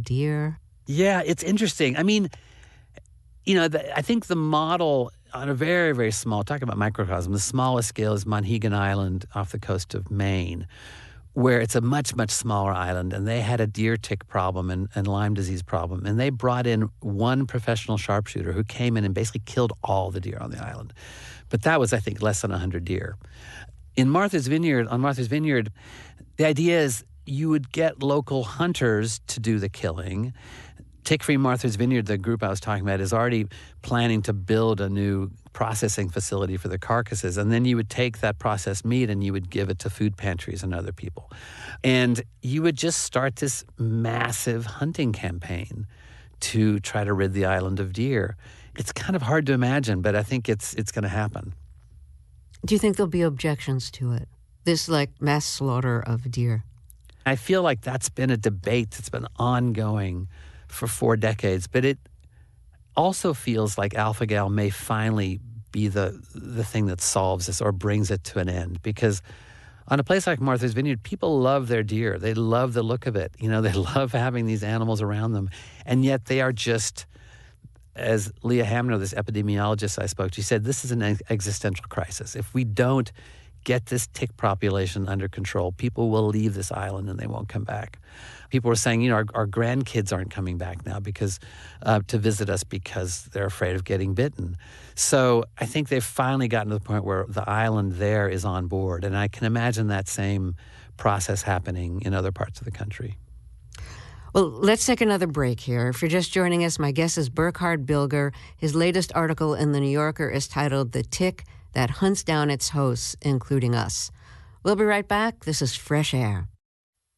deer. Yeah, it's interesting. I mean, I think the model on a very, very small, talking about microcosm, the smallest scale is Monhegan Island off the coast of Maine, where it's a much, much smaller island, and they had a deer tick problem and Lyme disease problem. And they brought in one professional sharpshooter who came in and basically killed all the deer on the island. But that was, I think, less than 100 deer. On Martha's Vineyard, the idea is you would get local hunters to do the killing. Tick-Free Martha's Vineyard, the group I was talking about, is already planning to build a new processing facility for the carcasses. And then you would take that processed meat and you would give it to food pantries and other people. And you would just start this massive hunting campaign to try to rid the island of deer. It's kind of hard to imagine, but I think it's going to happen. Do you think there'll be objections to it? This, mass slaughter of deer? I feel like that's been a debate that's been ongoing for 4 decades, but it also feels like alpha-gal may finally be the thing that solves this or brings it to an end. Because on a place like Martha's Vineyard, people love their deer. They love the look of it. They love having these animals around them. And yet they are just, as Leah Hamner, this epidemiologist I spoke to, she said, this is an existential crisis. If we don't get this tick population under control, people will leave this island and they won't come back. People were saying, our grandkids aren't coming back now because to visit us because they're afraid of getting bitten. So I think they've finally gotten to the point where the island there is on board. And I can imagine that same process happening in other parts of the country. Well, let's take another break here. If you're just joining us, my guest is Burkhard Bilger. His latest article in The New Yorker is titled "The Tick That Hunts Down Its Hosts, Including Us." We'll be right back. This is Fresh Air.